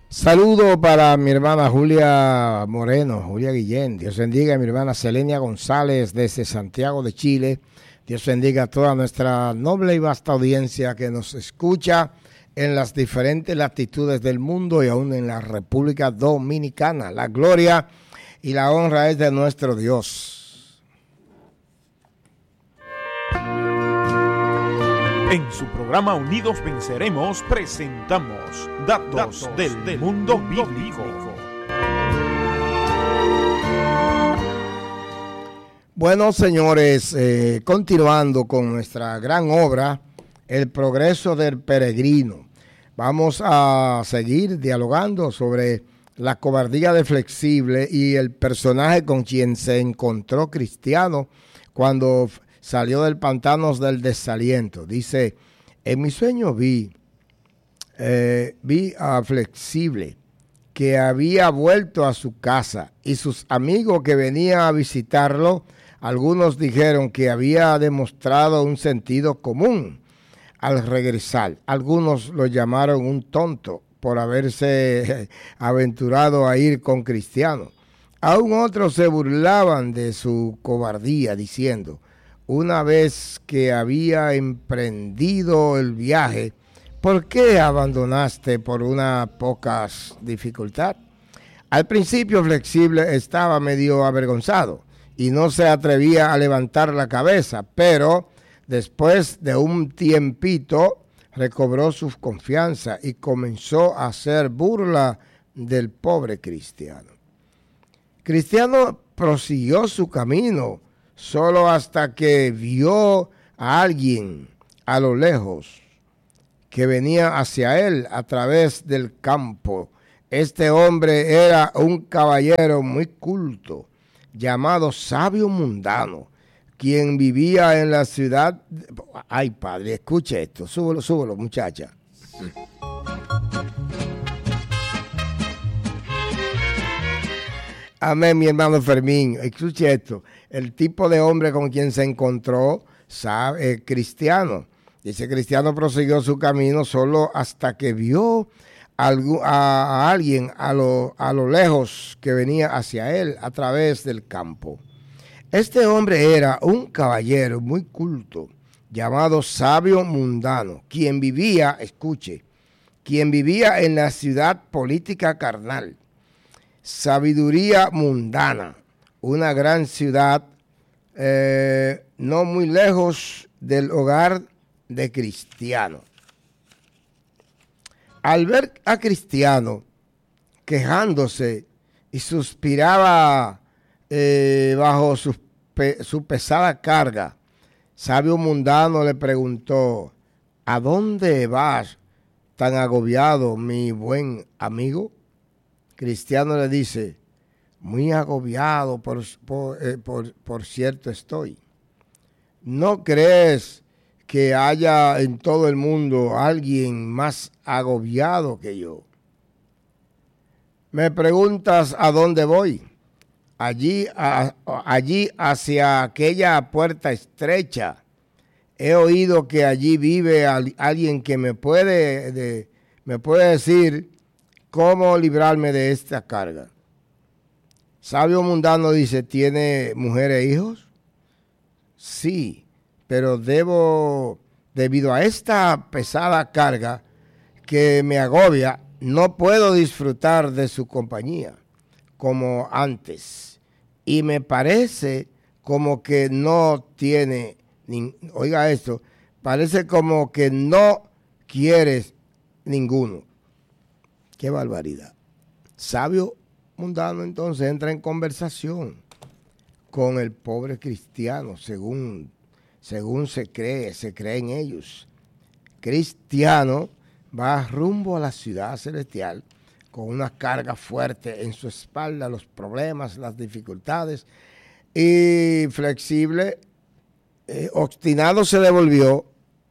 Saludo para mi hermana Julia Moreno, Julia Guillén. Dios bendiga a mi hermana Selenia González desde Santiago de Chile. Dios bendiga a toda nuestra noble y vasta audiencia que nos escucha en las diferentes latitudes del mundo y aún en la República Dominicana. La gloria y la honra es de nuestro Dios. En su programa Unidos Venceremos presentamos Datos del Mundo Bíblico. Bueno, señores, continuando con nuestra gran obra, El progreso del peregrino. Vamos a seguir dialogando sobre la cobardía de Flexible y el personaje con quien se encontró Cristiano cuando salió del pantano del desaliento. Dice, en mi sueño vi a Flexible que había vuelto a su casa y sus amigos que venían a visitarlo, algunos dijeron que había demostrado un sentido común al regresar. Algunos lo llamaron un tonto por haberse aventurado a ir con Cristiano. Aún otros se burlaban de su cobardía diciendo, una vez que había emprendido el viaje, ¿por qué abandonaste por una pocas dificultad? Al principio Flexible estaba medio avergonzado y no se atrevía a levantar la cabeza, pero después de un tiempito recobró su confianza y comenzó a hacer burla del pobre Cristiano. Cristiano prosiguió su camino solo hasta que vio a alguien a lo lejos que venía hacia él a través del campo. Este hombre era un caballero muy culto llamado Sabio Mundano, quien vivía en la ciudad. Ay, padre, escuche esto, súbelo, muchacha. Amén, mi hermano Fermín. Escuche esto. El tipo de hombre con quien se encontró, Cristiano. Dice, Cristiano prosiguió su camino solo hasta que vio a alguien a lo lejos que venía hacia él a través del campo. Este hombre era un caballero muy culto, llamado Sabio Mundano, quien vivía en la ciudad política carnal. Sabiduría Mundana, una gran ciudad no muy lejos del hogar de Cristiano. Al ver a Cristiano quejándose y suspiraba bajo su pesada carga, Sabio Mundano le preguntó, ¿a dónde vas tan agobiado, mi buen amigo? Cristiano le dice, muy agobiado por cierto estoy. ¿No crees que haya en todo el mundo alguien más agobiado que yo? Me preguntas a dónde voy. Allí hacia aquella puerta estrecha. He oído que allí vive alguien que me puede decir cómo librarme de esta carga. Sabio Mundano dice, ¿tiene mujer e hijos? Sí, pero debido a esta pesada carga que me agobia, no puedo disfrutar de su compañía como antes. Y me parece como que no tiene, oiga esto, parece como que no quieres ninguno. ¡Qué barbaridad! Sabio Mundano entonces entra en conversación con el pobre cristiano, según se cree en ellos. Cristiano va rumbo a la ciudad celestial con una carga fuerte en su espalda, los problemas, las dificultades, y Flexible, obstinado se devolvió.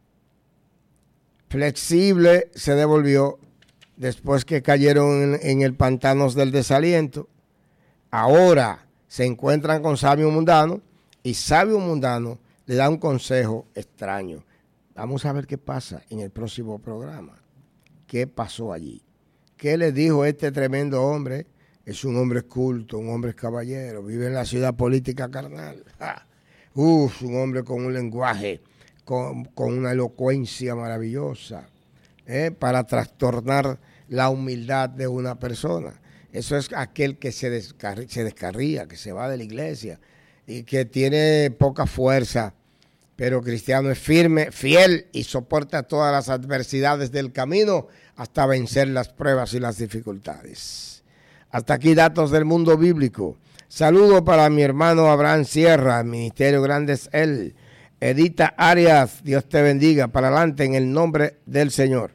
Flexible se devolvió después que cayeron en el pantano del desaliento. Ahora se encuentran con Sabio Mundano y Sabio Mundano le da un consejo extraño. Vamos a ver qué pasa en el próximo programa. ¿Qué pasó allí? ¿Qué le dijo este tremendo hombre? Es un hombre culto, un hombre caballero, vive en la ciudad política carnal. Un hombre con un lenguaje, con una elocuencia maravillosa, para trastornar la humildad de una persona. Eso es aquel que se descarría, que se va de la iglesia y que tiene poca fuerza, pero cristiano es firme, fiel y soporta todas las adversidades del camino hasta vencer las pruebas y las dificultades. Hasta aquí datos del mundo bíblico. Saludo para mi hermano Abraham Sierra, Ministerio Grande es Él. Edita Arias, Dios te bendiga, para adelante en el nombre del Señor.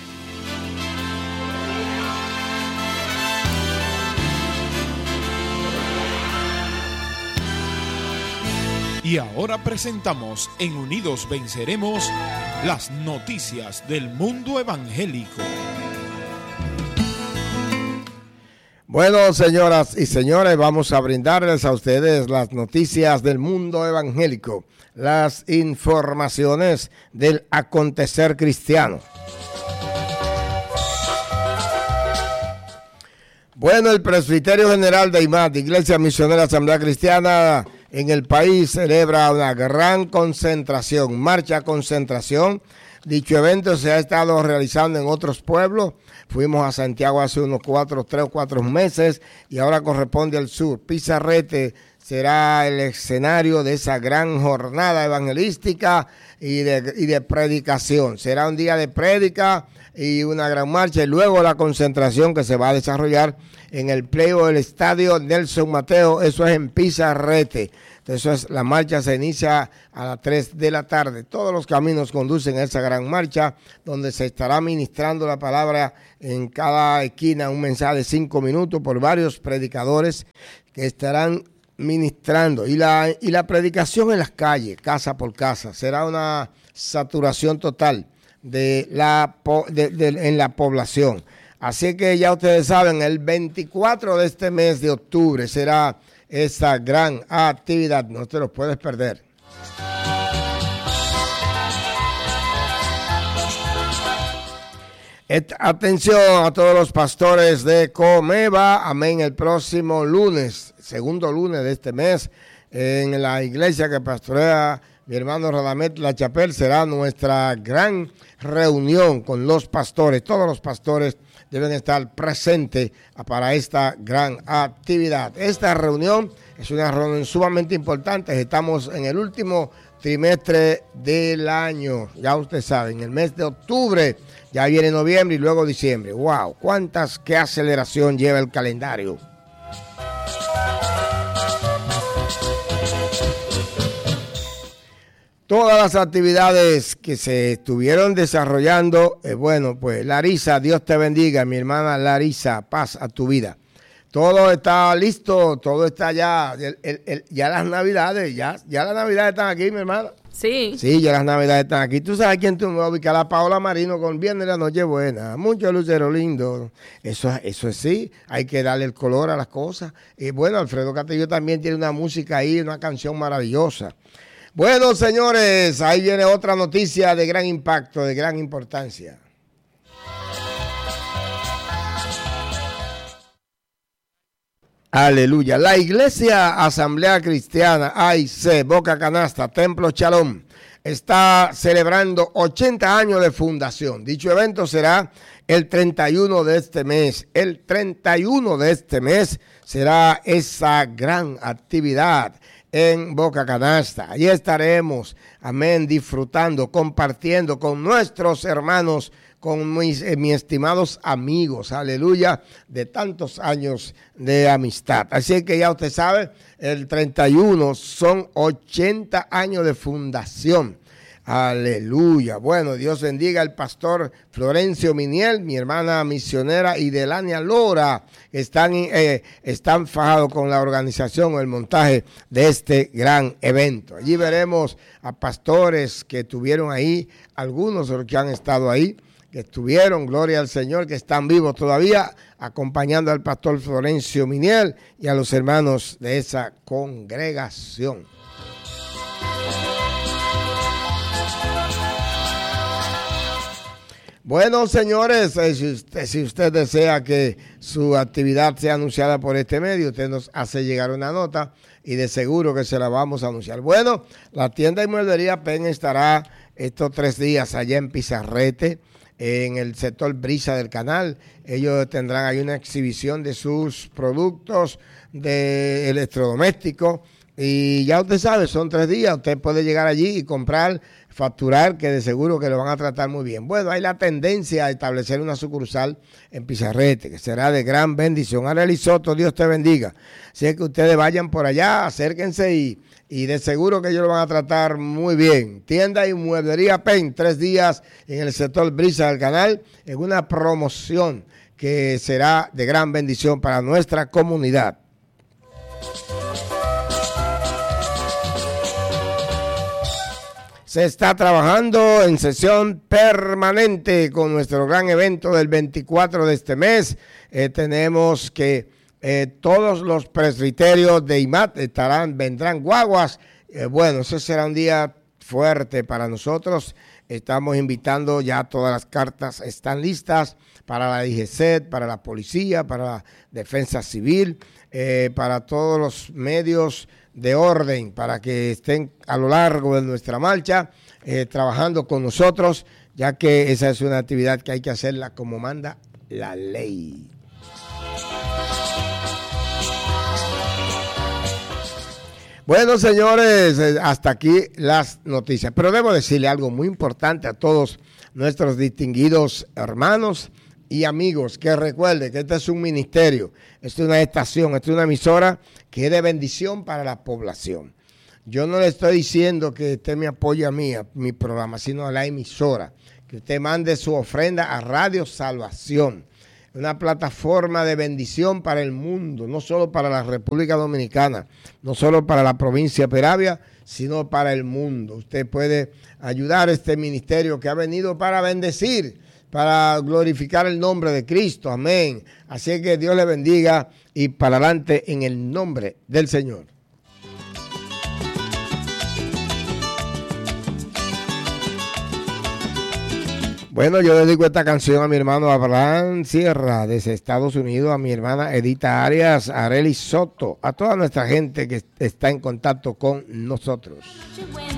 Y ahora presentamos en Unidos Venceremos las noticias del mundo evangélico. Bueno, señoras y señores, vamos a brindarles a ustedes las noticias del mundo evangélico, las informaciones del acontecer cristiano. Bueno, el Presbiterio General de IMAT, Iglesia Misionera Asamblea Cristiana en el país, celebra una gran concentración, marcha concentración. Dicho evento se ha estado realizando en otros pueblos. Fuimos a Santiago hace unos 3 o 4 meses y ahora corresponde al sur. Pizarrete será el escenario de esa gran jornada evangelística y de predicación. Será un día de prédica y una gran marcha y luego la concentración que se va a desarrollar en el pleio del estadio Nelson Mateo. Eso es en Pizarrete. Entonces la marcha se inicia a las 3 de la tarde. Todos los caminos conducen a esa gran marcha donde se estará ministrando la palabra en cada esquina, un mensaje de 5 minutos por varios predicadores que estarán ministrando. Y la predicación en las calles, casa por casa, será una saturación total en la población. Así que ya ustedes saben, el 24 de este mes de octubre será esa gran actividad, no te lo puedes perder. Atención a todos los pastores de Comeva, amén, el próximo lunes, segundo lunes de este mes, en la iglesia que pastorea mi hermano Radamet La Chapelle, será nuestra gran reunión con los pastores. Todos los pastores deben estar presentes para esta gran actividad. Esta reunión es una reunión sumamente importante. Estamos en el último trimestre del año. Ya usted sabe, en el mes de octubre, ya viene noviembre y luego diciembre. ¡Wow! ¡Qué aceleración lleva el calendario! Todas las actividades que se estuvieron desarrollando, bueno, pues Larisa, Dios te bendiga, mi hermana Larisa, paz a tu vida. Todo está listo, todo está ya, ya las navidades, ya las navidades están aquí, mi hermana. Sí. Sí, ya las navidades están aquí. ¿Tú sabes quién tú me vas a ubicar? A Paola Marino con Viernes de la Noche Buena. Mucho lucero lindo. Eso es sí, hay que darle el color a las cosas. Y bueno, Alfredo Castillo también tiene una música ahí, una canción maravillosa. Bueno, señores, ahí viene otra noticia de gran impacto, de gran importancia. Aleluya. La Iglesia Asamblea Cristiana, AIC, Boca Canasta, Templo Shalom, está celebrando 80 años de fundación. Dicho evento será el 31 de este mes. El 31 de este mes será esa gran actividad en Boca Canasta. Allí estaremos, amén, disfrutando, compartiendo con nuestros hermanos, con mis estimados amigos, aleluya, de tantos años de amistad. Así que ya usted sabe, el 31 son 80 años de fundación. Aleluya. Bueno, Dios bendiga al pastor Florencio Miniel, mi hermana misionera, y Delania Lora, están fajados con la organización o el montaje de este gran evento. Allí veremos a pastores que estuvieron ahí, algunos de los que han estado ahí, que estuvieron, gloria al Señor, que están vivos todavía, acompañando al pastor Florencio Miniel y a los hermanos de esa congregación. Bueno, señores, si usted desea que su actividad sea anunciada por este medio, usted nos hace llegar una nota y de seguro que se la vamos a anunciar. Bueno, la tienda y mueblería Pen estará estos 3 días allá en Pizarrete, en el sector Brisa del Canal. Ellos tendrán ahí una exhibición de sus productos de electrodomésticos. Y ya usted sabe, son 3 días, usted puede llegar allí y comprar, facturar, que de seguro que lo van a tratar muy bien. Bueno, hay la tendencia a establecer una sucursal en Pizarrete, que será de gran bendición. Arely Soto, Dios te bendiga. Así es que ustedes vayan por allá, acérquense y de seguro que ellos lo van a tratar muy bien. Tienda y mueblería Pen, 3 días en el sector Brisa del Canal, en una promoción que será de gran bendición para nuestra comunidad. Se está trabajando en sesión permanente con nuestro gran evento del 24 de este mes. Tenemos que todos los presbiterios de IMAT vendrán guaguas. Bueno, ese será un día fuerte para nosotros. Estamos invitando, ya todas las cartas están listas para la DGCET, para la policía, para la defensa civil, para todos los medios de orden, para que estén a lo largo de nuestra marcha trabajando con nosotros, ya que esa es una actividad que hay que hacerla como manda la ley. Bueno, señores, hasta aquí las noticias, pero debo decirle algo muy importante a todos nuestros distinguidos hermanos y amigos, que recuerden que este es un ministerio, esta es una estación, esta es una emisora que es de bendición para la población. Yo no le estoy diciendo que usted me apoye a mí, a mi programa, sino a la emisora, que usted mande su ofrenda a Radio Salvación, una plataforma de bendición para el mundo, no solo para la República Dominicana, no solo para la provincia de Peravia, sino para el mundo. Usted puede ayudar a este ministerio que ha venido para bendecir, para glorificar el nombre de Cristo. Amén. Así que Dios le bendiga y para adelante en el nombre del Señor. Bueno, yo dedico esta canción a mi hermano Abraham Sierra desde Estados Unidos, a mi hermana Edita Arias, a Arely Soto, a toda nuestra gente que está en contacto con nosotros.